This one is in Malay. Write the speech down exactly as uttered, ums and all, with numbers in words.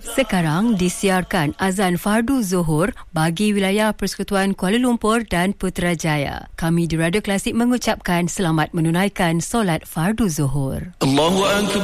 Sekarang disiarkan azan fardu Zuhur bagi wilayah Persekutuan Kuala Lumpur dan Putrajaya. Kami di Radio Klasik mengucapkan selamat menunaikan solat fardu Zuhur. Allahu Akbar.